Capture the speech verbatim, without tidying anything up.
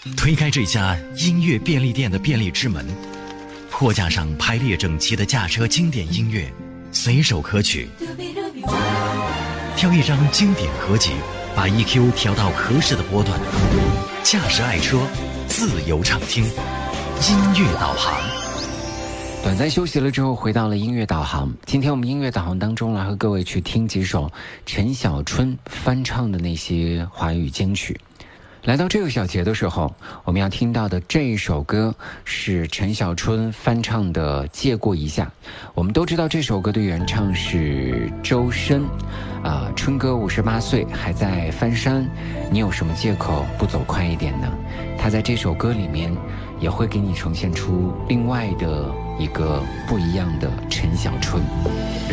推开这家音乐便利店的便利之门，货架上排列整齐的驾车经典音乐，随手可取。挑一张经典合集，把 E Q 调到合适的波段，驾驶爱车，自由畅听，音乐导航。 短暂休息了之后，回到了音乐导航。今天我们音乐导航当中来和各位去听几首陈小春翻唱的那些华语金曲。来到这个小节的时候，我们要听到的这一首歌是陈小春翻唱的《借过一下》。我们都知道这首歌的原唱是周深，啊、呃，春哥五十八岁还在翻山，你有什么借口不走快一点呢？他在这首歌里面也会给你呈现出另外的一个不一样的陈小春。